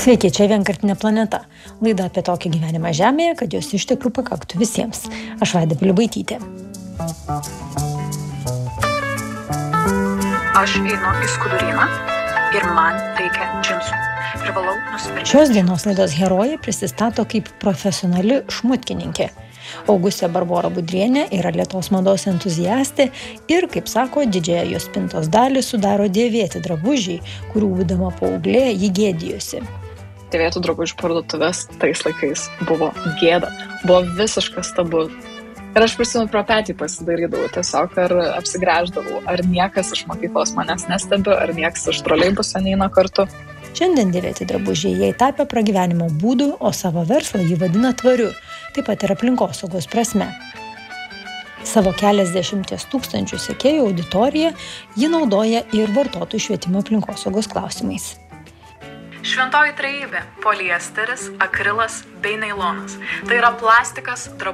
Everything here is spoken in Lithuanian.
Sveiki, čia Vienkartinė planeta. Laida apie tokį gyvenimą Žemėje, kad jos išteklių pakaktų visiems. Aš Vaida Pilibaitytė. Aš einu į skuduryną ir man reikia džinsų. Privalau nusipirkti. Šios dienos laidos herojė prisistato kaip profesionali šmutkininkė. Augustė Barbora Budrienė yra Lietuvos mados entuziastė ir, kaip sako, didžiąją jos spintos dalį sudaro dėvėti drabužiai, kurių būdama paauglė ji gėdijosi. Dėvėtų drabužių parduotuvės tais laikais buvo gėda, buvo visiškas tabu. Ir aš prisimenu, pro petį pasidarydavau tiesiog, ar apsigręždavau, ar niekas iš mokyklos manęs nestebi, ar niekas iš troleibuso neina kartu. Šiandien dėvėti drabužiai jai tapė pragyvenimo būdu, o savo verslą ji vadina tvariu, taip pat ir aplinkosaugos prasme. Savo keliasdešimties tūkstančių sekėjų auditoriją ji naudoja ir vartotojų švietimo aplinkosaugos klausimais. Šventoji trejybė – poliesteris, akrilas bei nailonas. Tai yra plastikas,